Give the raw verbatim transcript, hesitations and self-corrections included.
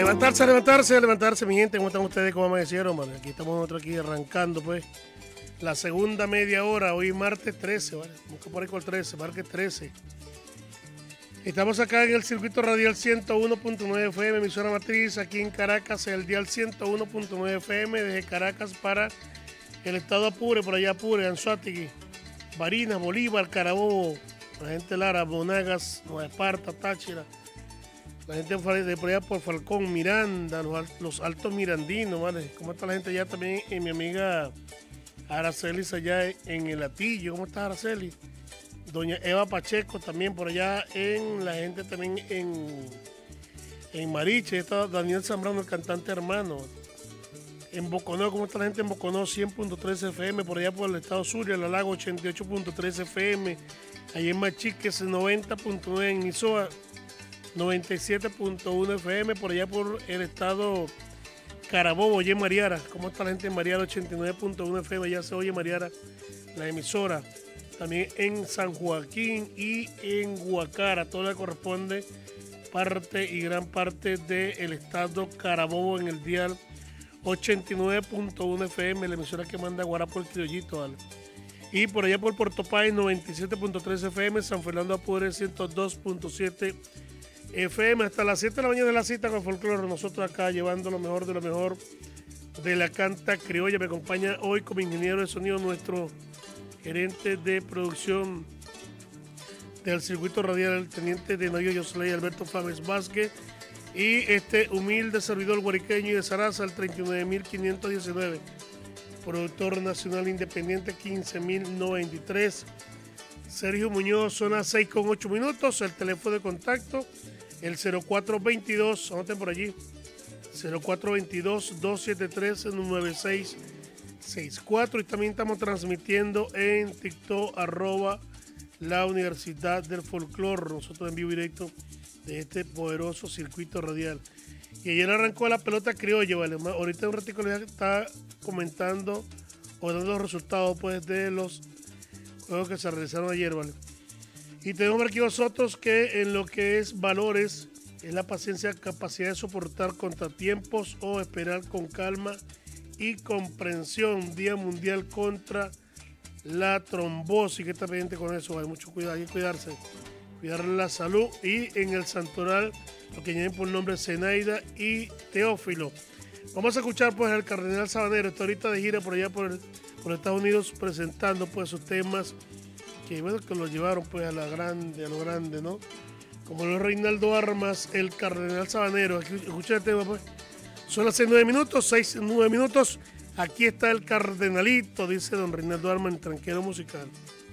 levantarse, a levantarse, a levantarse, mi gente. ¿Cómo están ustedes? ¿Cómo amanecieron, man? Aquí estamos nosotros aquí arrancando, pues, la segunda media hora. Hoy martes trece, ¿vale? Busca por ahí con el trece, martes trece. Estamos acá en el circuito radial ciento uno punto nueve F M, emisora matriz, aquí en Caracas, el dial ciento uno punto nueve F M, desde Caracas para el estado Apure, por allá Apure, Anzoátegui, Barinas, Bolívar, Carabobo, la gente Lara, Monagas, Nueva Esparta, Táchira, la gente de por allá por Falcón, Miranda, los, los altos mirandinos, ¿vale? ¿Cómo está la gente allá también? Y mi amiga Aracelis allá en el Atillo, ¿cómo está Araceli? Doña Eva Pacheco también por allá, en la gente también en, en Mariche, está Daniel Zambrano, el cantante hermano. En Boconó, ¿cómo está la gente en Boconó? cien punto tres F M, por allá por el estado Zulia, La Lago ochenta y ocho punto tres F M, allá en Machiques noventa punto nueve, en Nizoa noventa y siete punto uno F M, por allá por el estado Carabobo, oye Mariara, ¿cómo está la gente en Mariara? ochenta y nueve punto uno F M, ya se oye Mariara, la emisora. También en San Joaquín y en Guacara, todo le corresponde parte y gran parte del estado Carabobo en el dial ochenta y nueve punto uno F M, la emisora que manda Guarapo el Criollito, ¿vale? Y por allá por Puerto Páez noventa y siete punto tres F M, San Fernando Apure ciento dos punto siete F M, hasta las siete de la mañana de la cita con Folclore, nosotros acá llevando lo mejor de lo mejor de la canta criolla. Me acompaña hoy como ingeniero de sonido nuestro gerente de producción del circuito radial, el teniente de Navío Yosley, Alberto Fames Vázquez, y este humilde servidor guariqueño y de Sarasa, el treinta y nueve mil quinientos diecinueve, productor nacional independiente quince mil noventa y tres, Sergio Muñoz, zona seis con ocho minutos, el teléfono de contacto, el cero cuatro veintidós, anoten por allí, cero cuatro veintidós, dos setenta y tres, nueve seis sesenta y cuatro, y también estamos transmitiendo en TikTok, arroba la Universidad del Folclore, nosotros en vivo y directo de este poderoso circuito radial. Y ayer arrancó la pelota criolla, ¿vale? Ahorita un ratito les está comentando o dando los resultados, pues, de los juegos que se realizaron ayer, ¿vale? Y tenemos aquí nosotros que en lo que es valores, es la paciencia, capacidad de soportar contratiempos o esperar con calma y comprensión. Día Mundial contra la Trombosis, que está pendiente con eso, hay mucho cuidado, hay que cuidarse, cuidar la salud. Y en el Santoral, lo que tienen por nombre Zenaida y Teófilo. Vamos a escuchar pues al Cardenal Sabanero, está ahorita de gira por allá por, el, por Estados Unidos, presentando pues sus temas que bueno, que lo llevaron pues a la grande, a lo grande, ¿no? Como los Reinaldo Armas, el Cardenal Sabanero. Aquí, escucha el tema pues. Son las seis nueve minutos, seis nueve minutos. Aquí está el Cardenalito, dice don Reinaldo Armas en Tranquero Musical.